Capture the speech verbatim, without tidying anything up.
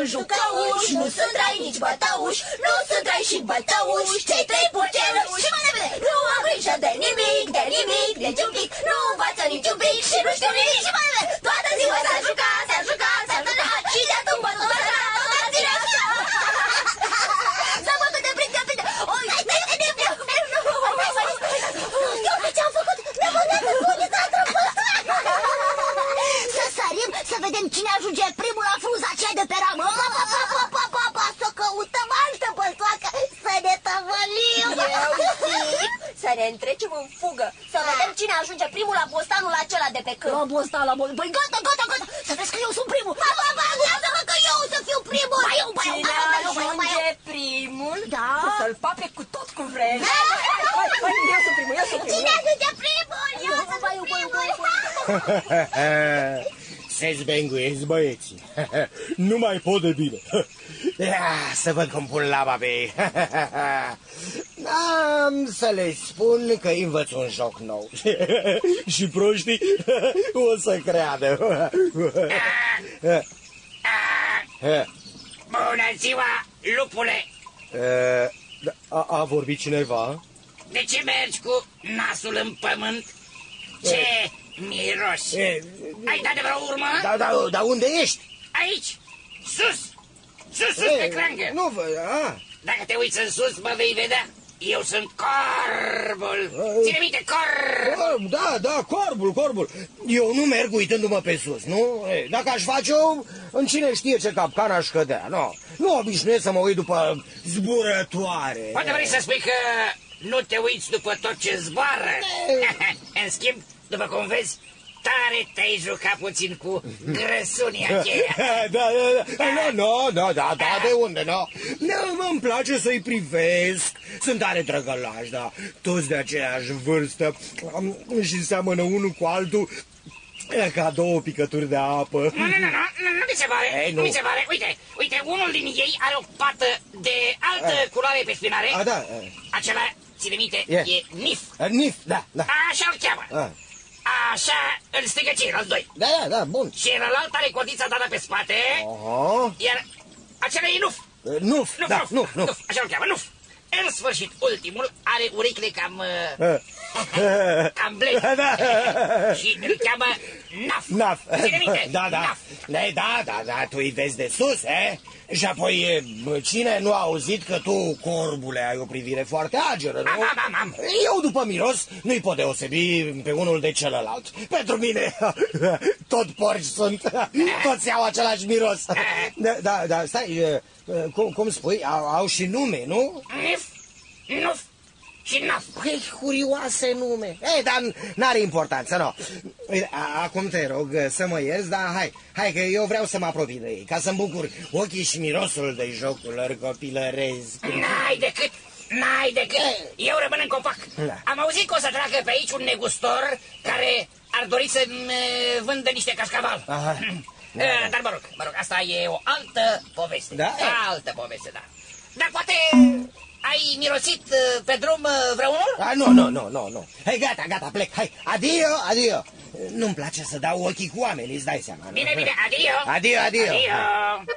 jucăuși, nu sunt rai nici bătăuși, nu sunt rai și bătăuși, cei trei purceluși. Și mai repede, nu am grijă de nimic, de nimic, de niciun pic, nu învață niciun pic și nu știu nimic. Și mai repede, toată ziua s-a jucat, s-a jucat, s-a jucat și de atunci bă, bă, toată ziua s-a bătut de prind, de prind. Oi, uite ce-am făcut, ne-am băgat în funița trăpătoare. Să sărim, să vedem cine ajunge primul la frunza aceea de pe ramă. Pa, pa, pa, pa, pa, pa, pa, să căutăm altă băltoacă, să ne tăvălim. Eu zic să ne întrecem în fugă, să vedem cine ajunge primul la bostanul acela de pe câmp. La bostan, la bostan, păi gata, gata, gata, să vezi că eu sunt primul. Pa, pa, pa, lasă-mă că eu să fiu primul. Ba eu, ba eu, Cine ba eu, ba eu, ba eu, ba ajunge eu. primul, Da? să-l pape cu tot cu vreme. Hai, hai, eu sunt primul, eu sunt primul. Cine ajunge primul? Eu sunt primul. Se zbenguiesc băieții. Nu mai pot de bine. Ia, să văd cum pun laba pe ei. Am să le spun că îi învăț un joc nou. Și proștii o să creadă. Bună ziua, lupule! A, a vorbit cineva? De ce mergi cu nasul în pământ? Ce miros! E, Ai dat de vreo urmă? Da, da, dar unde ești? Aici, sus! Sus, sus, E, pe crangă! Nu vă... A. Dacă te uiți în sus, mă vei vedea. Eu sunt corbul. Ține minte, corb! Da, da, corbul, corbul. Eu nu merg uitându-mă pe sus, nu? Dacă aș face-o, în cine știe ce capcan aș cădea, nu? Nu obișnuiesc să mă uit după zburătoare. Poate vrei să spui că nu te uiți după tot ce zboară. În schimb, după cum vezi, tare te-ai jucat puțin cu grăsunia aceea. Da, da, da, nu, nu, nu, da, da, de unde, nu? Îmi place să-i privesc, sunt tare drăgălași, da, toți de aceeași vârstă și seamănă unul cu altul ca două picături de apă. Nu, nu, nu, nu, nu mi se pare, Ei, nu. nu mi se pare, uite, uite, unul din ei are o pată de altă culoare pe spinare. A, da. Acela, ține minte, E. e Nif. Nif, da, da. Așa-l cheamă. A. Așa îl strigă ceilalți doi. Da, da, da, bun. Și celălalt are codița dată pe spate, Aha. iar acela e Nuf. Nuf, Nuf, da, Nuf, Nuf, Nuf. Nuf, așa îl cheamă, Nuf. În sfârșit, ultimul are urechile cam... A. cam blegi. Da. Și îl cheamă Naf. Naf. Ține minte, Da, da. Naf. Da, da, da, da, tu îi vezi de sus, eh? Și apoi, cine nu a auzit că tu, corbule, ai o privire foarte ageră, nu? Am, am, am, am. Eu, după miros, nu-i pot deosebi pe unul de celălalt. Pentru mine, tot porci sunt, toți au același miros. Da, da, da, stai, cum, cum spui, au, au și nume, nu? Nif, Nuf și Naf. Păi, curioase nume. Ei, dar n-are importanță, nu. Uite, a- acum te rog să mă ierți, dar hai, hai că eu vreau să mă apropii de ei, ca să-mi bucur ochii și mirosul de jocul lor copilăresc. N-ai decât, n-ai decât. Eu rămân în copac. Da. Am auzit că o să treacă pe aici un negustor care ar dori să-mi vândă niște cașcaval. Aha. Da, Eh, da. Dar mă rog, mă rog, asta e o altă poveste. Da? Altă poveste, da. Dar poate ai mirosit eh, pe drum eh, vreunul? A, nu, nu, nu, nu, nu. Hai, gata, gata, plec, hai, adio, adio. Nu-mi place să dau ochii cu oamenii, îți dai seama, nu? Bine, bine, adio. Adio, adio. Adio.